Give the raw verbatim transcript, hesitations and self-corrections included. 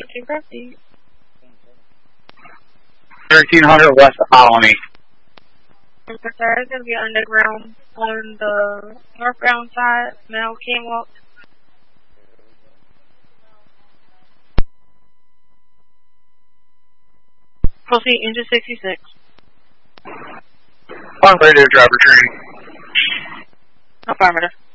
approaching Prestige. thirteen hundred West Colony. Sir, it's going to be underground on the northbound side, now King Walk. Proceed, engine sixty-six. On radio, driver training. Affirmative.